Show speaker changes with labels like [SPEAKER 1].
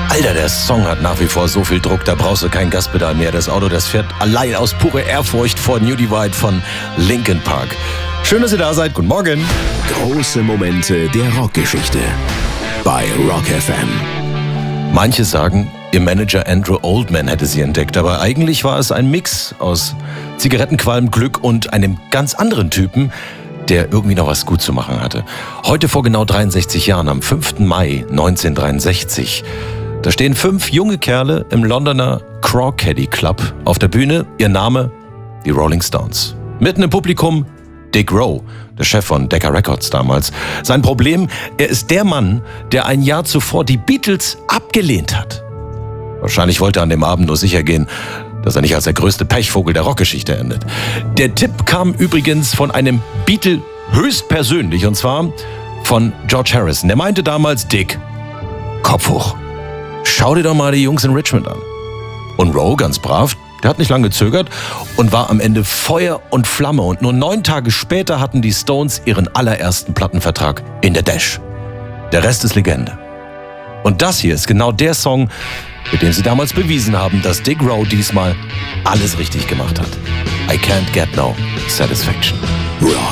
[SPEAKER 1] Alter, der Song hat nach wie vor so viel Druck, da brauchst du kein Gaspedal mehr. Das Auto, das fährt allein aus purer Ehrfurcht vor New Divide von Linkin Park. Schön, dass ihr da seid. Guten Morgen.
[SPEAKER 2] Große Momente der Rockgeschichte bei Rock FM.
[SPEAKER 1] Manche sagen, ihr Manager Andrew Oldman hätte sie entdeckt, aber eigentlich war es ein Mix aus Zigarettenqualm, Glück und einem ganz anderen Typen, der irgendwie noch was gut zu machen hatte. Heute vor genau 63 Jahren, am 5. Mai 1963, da stehen 5 junge Kerle im Londoner Crawcaddy Club auf der Bühne. Ihr Name, die Rolling Stones. Mitten im Publikum Dick Rowe, der Chef von Decca Records damals. Sein Problem, er ist der Mann, der ein Jahr zuvor die Beatles abgelehnt hat. Wahrscheinlich wollte er an dem Abend nur sicher gehen, dass er nicht als der größte Pechvogel der Rockgeschichte endet. Der Tipp kam übrigens von einem Beatle höchstpersönlich, und zwar von George Harrison. Der meinte damals, Dick, Kopf hoch. Schau dir doch mal die Jungs in Richmond an. Und Rowe, ganz brav, der hat nicht lange gezögert und war am Ende Feuer und Flamme. Und nur 9 Tage später hatten die Stones ihren allerersten Plattenvertrag in der Dash. Der Rest ist Legende. Und das hier ist genau der Song, mit dem sie damals bewiesen haben, dass Dick Rowe diesmal alles richtig gemacht hat. I can't get no satisfaction.